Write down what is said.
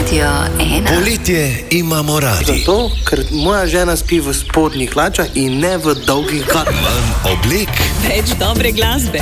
Radio 1. Poletje imamo radi. Zato, ker moja žena spi v spodnjih hlačah in ne v dolgih hlačah. Manj oblek Več dobre glasbe.